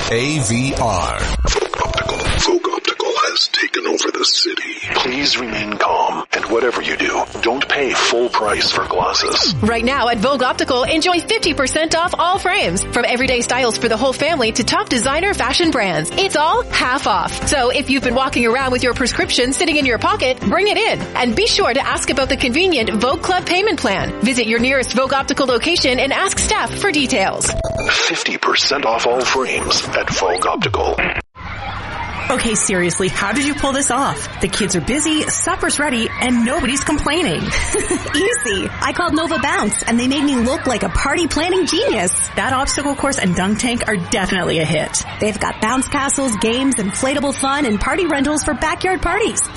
Vogue Optical has taken over the city. Please remain calm, and whatever you do, don't pay full price for glasses. Right now at Vogue Optical, enjoy 50% off all frames. From everyday styles for the whole family to top designer fashion brands. It's all half off. So if you've been walking around with your prescription sitting in your pocket, bring it in. And be sure to ask about the convenient Vogue Club payment plan. Visit your nearest Vogue Optical location and ask staff for details. 50% off all frames at Vogue Optical. Okay, seriously, how did you pull this off? The kids are busy, supper's ready, and nobody's complaining. Easy. I called Nova Bounce, and they made me look like a party planning genius. That obstacle course and dunk tank are definitely a hit. They've got bounce castles, games, inflatable fun, and party rentals for backyard parties.